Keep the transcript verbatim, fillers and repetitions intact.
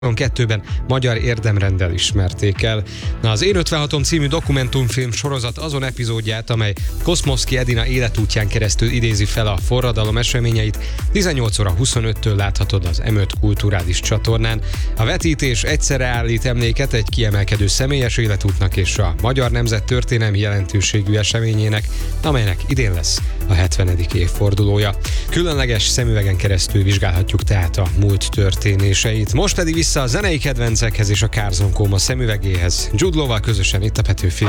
kettőben magyar érdemrenddel ismerték el. Na, az Én ötvenhatom című dokumentumfilm sorozat azon epizódját, amely Koszmoszki Edina életútján keresztül idézi fel a forradalom eseményeit, tizennyolc óra huszonöttől láthatod az em öt kulturális csatornán. A vetítés egyszerre állít emléket egy kiemelkedő személyes életútnak és a magyar nemzet történelmi jelentőségű eseményének, amelynek idén lesz a hetvenedik évfordulója. Különleges szemüvegen keresztül vizsgálhatjuk tehát a múlt történéseit. Most pedig vissza a zenei kedvencekhez és a Curzon Coma szemüvegéhez. Jude Law-val közösen itt a Petőfi.